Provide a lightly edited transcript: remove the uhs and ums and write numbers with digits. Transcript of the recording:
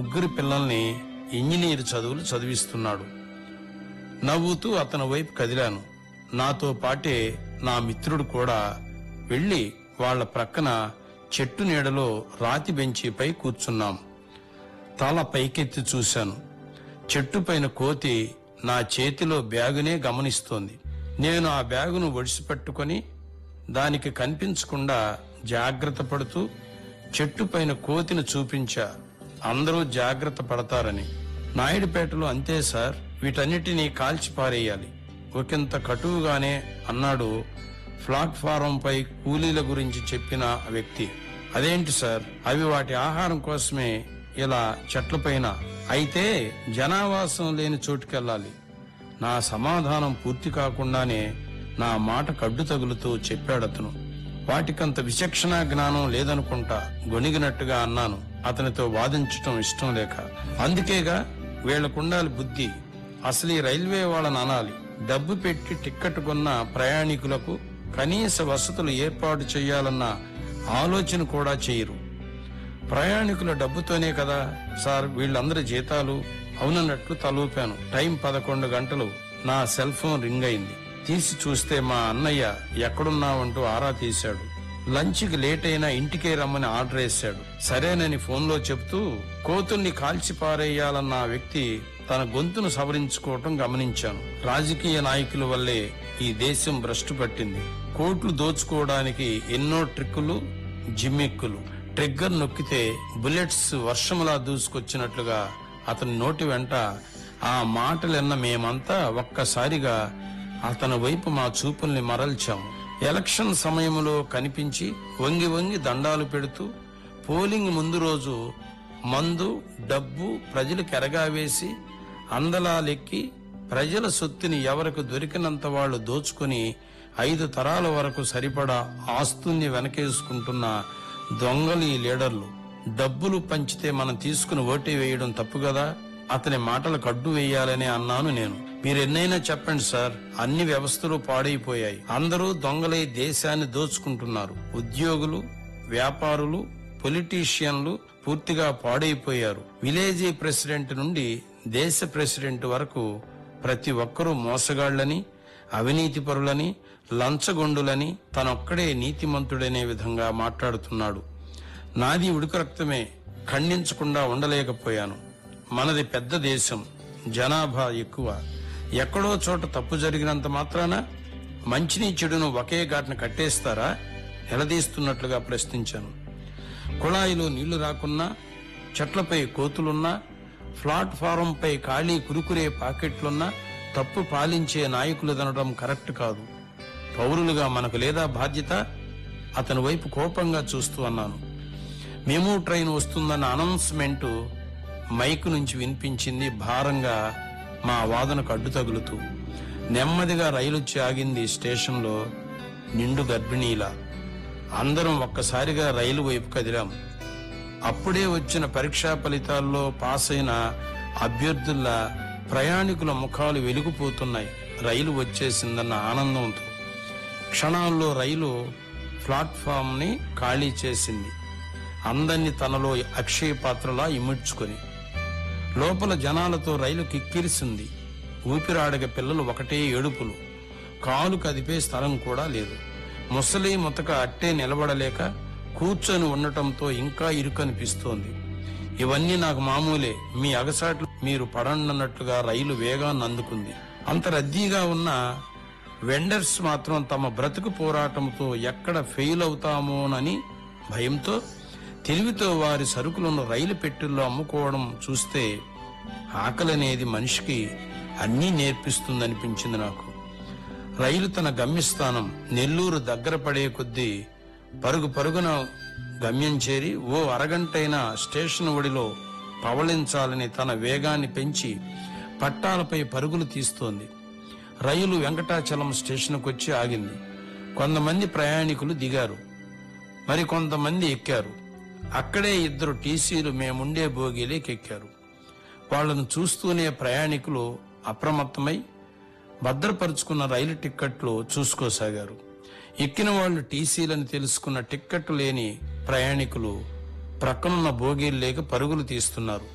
ముగ్గురు పిల్లల్ని ఇంజనీర్ చదువులు చదివిస్తున్నాడు. నవ్వుతూ అతని వైపు కదిలాను. నాతో పాటే నా మిత్రుడు కూడా వెళ్లి వాళ్ల ప్రక్కన చెట్టు నీడలో రాతి బెంచీపై కూర్చున్నాం. తల పైకెత్తి చూశాను. చెట్టు పైన కోతి నా చేతిలో బ్యాగునే గమనిస్తోంది. నేను ఆ బ్యాగును ఒడిసిపెట్టుకుని దానికి కనిపించకుండా జాగ్రత్త పడుతూ చెట్టు పైన కోతిని చూపించా. అందరూ జాగ్రత్త పడతారని. నాయుడుపేటలో అంతే సార్, వీటన్నిటినీ కాల్చి పారేయాలి, ఒకంత కటువుగానే అన్నాడు ప్లాట్ఫారంపై కూలీల గురించి చెప్పిన వ్యక్తి. అదేంటి సార్, అవి వాటి ఆహారం కోసమే ఇలా చెట్లపైన, అయితే జనావాసం లేని చోటుకెళ్లాలి. నా సమాధానం పూర్తి కాకుండానే నా మాట కడ్డు తగులుతూ చెప్పాడతను. వాటికంత విచక్షణ జ్ఞానం లేదనుకుంటా, గొణిగినట్టుగా అన్నాను, అతనితో వాదించటం ఇష్టం లేక. అందుకేగా వీళ్లకుండాలి బుద్ధి. అసలు ఈ రైల్వే వాళ్ళని అనాలి, డబ్బు పెట్టి టిక్కెట్ కొన్న ప్రయాణికులకు కనీస వసతులు ఏర్పాటు చేయాలన్న ఆలోచన కూడా చేయరు. ప్రయాణికుల డబ్బుతోనే కదా సార్ వీళ్ళందరి జీతాలు. అవునన్నట్లు తలూపాను. టైం 11 గంటలు. నా సెల్ ఫోన్ రింగ్ అయింది. తీసి చూస్తే మా అన్నయ్య ఎక్కడున్నావంటూ ఆరా తీశాడు. లంచ్కి లేట్ అయినా ఇంటికే రమ్మని ఆర్డర్ వేశాడు. సరేనని ఫోన్లో చెప్తూ కోతుల్ని కాల్చి పారేయాలన్న వ్యక్తి తన గొంతును సవరించుకోవటం గమనించాను. రాజకీయ నాయకుల వల్లే ఈ దేశం భ్రష్టు పట్టింది. కోట్లు దోచుకోవడానికి ఎన్నో ట్రిక్కులు, జిమ్మిక్కులు. ట్రిగ్గర్ నొక్కితే బుల్లెట్స్ వర్షములా దూసుకొచ్చినట్లుగా అతని నోటి వెంట ఆ మాటలన్న మేమంతా ఒక్కసారిగా అతని వైపు మా చూపుల్ని మరల్చాము. ఎలక్షన్ సమయంలో కనిపించి వంగి వంగి దండాలు పెడుతూ పోలింగ్ ముందు రోజు మందు, డబ్బు ప్రజలకు ఎరగావేసి అందలా లెక్కి ప్రజల సొత్తుని ఎవరికి దొరికినంత వాళ్లు దోచుకుని 5 తరాల వరకు సరిపడా ఆస్తుల్ని వెనకేసుకుంటున్న దొంగలు ఈ లీడర్లు. డబ్బులు పంచితే మనం తీసుకుని ఓటే వేయడం తప్పు కదా. అతని మాటలకు అడ్డు వేయాలని అన్నాను నేను. మీరెన్నైనా చెప్పండి సార్, అన్ని వ్యవస్థలు పాడైపోయాయి. అందరూ దొంగలై దేశాన్ని దోచుకుంటున్నారు. ఉద్యోగులు, వ్యాపారులు, పొలిటీషియన్లు పూర్తిగా పాడైపోయారు. విలేజీ ప్రెసిడెంట్ నుండి దేశ ప్రెసిడెంట్ వరకు ప్రతి ఒక్కరూ మోసగాళ్లని, అవినీతిపరులని, లంచగొండులని, తనొక్కడే నీతిమంతుడనే విధంగా మాట్లాడుతున్నాడు. నాది ఉడుకు రక్తమే, ఖండించకుండా ఉండలేకపోయాను. మనది పెద్ద దేశం, జనాభా ఎక్కువ. ఎక్కడో చోట తప్పు జరిగినంత మాత్రాన మంచిని చెడును ఒకే ఘాటును కట్టేస్తారా? నిలదీస్తున్నట్లుగా ప్రశ్నించాను. కుళాయిలో నీళ్లు రాకున్నా, చెట్లపై కోతులున్నా, ప్లాట్ఫారంపై ఖాళీ కురుకురే పాకెట్లున్నా తప్పు పాలించే నాయకులు దనడం కరెక్ట్ కాదు. పౌరులుగా మనకు లేదా బాధ్యత? అతని వైపు కోపంగా చూస్తూ అన్నాను. మెమూ ట్రైన్ వస్తుందన్న అనౌన్స్మెంట్ మైకు నుంచి వినిపించింది భారంగా. మా వాదనకు అడ్డు తగులుతూ నెమ్మదిగా రైలొచ్చి ఆగింది స్టేషన్లో. నిండు గర్భిణీలా అందరం ఒక్కసారిగా రైలు వైపు కదిలాం. అప్పుడే వచ్చిన పరీక్షా ఫలితాల్లో పాస్ అయిన అభ్యర్థుల ప్రయాణికుల ముఖాలు వెలిగిపోతున్నాయి. రైలు వచ్చేసిందన్న ఆనందంతో క్షణాల్లో రైలు ప్లాట్ఫామ్ ని ఖాళీ చేసింది. అందరినీ తనలో అక్షయ పాత్రలా ఇముడ్చుకొని లోపల జనాలతో రైలు కిక్కిరిసింది. ఊపిరాడగ పిల్లలు ఒకటే ఏడుపులు. కాలు కదిపే స్థలం కూడా లేదు. ముసలి ముతక అట్టే నిలబడలేక కూర్చొని ఉండటంతో ఇంకా ఇరుకనిపిస్తోంది. ఇవన్నీ నాకు మామూలే, మీ అగసాట్లు మీరు పడన్నట్లుగా రైలు వేగాన్ని అందుకుంది. అంత రద్దీగా ఉన్న వెండర్స్ మాత్రం తమ బ్రతుకు పోరాటంతో ఎక్కడ ఫెయిల్ అవుతామోనని భయంతో తెలివితో వారి సరుకులను రైలు పెట్టెల్లో అమ్ముకోవడం చూస్తే ఆకలనేది మనిషికి అన్నీ నేర్పిస్తుందనిపించింది నాకు. రైలు తన గమ్యస్థానం నెల్లూరు దగ్గర పడే కొద్దీ పరుగు పరుగున గమ్యం చేరి ఓ అరగంటైనా స్టేషన్ ఒడిలో పవళించాలని తన వేగాన్ని పెంచి పట్టాలపై పరుగులు తీస్తోంది. రైలు వెంకటాచలం స్టేషన్కు వచ్చి ఆగింది. కొంతమంది ప్రయాణికులు దిగారు, మరికొంతమంది ఎక్కారు. అక్కడే 2 టీసీలు మేముండే బోగీలేకెక్కారు. వాళ్లను చూస్తూనే ప్రయాణికులు అప్రమత్తమై భద్రపరుచుకున్న రైలు టిక్కెట్లు చూసుకోసాగారు. ఎక్కిన వాళ్లు టీసీలని తెలుసుకున్న టిక్కెట్టు లేని ప్రయాణికులు ప్రక్కనున్న బోగీల్లేక పరుగులు తీస్తున్నారు.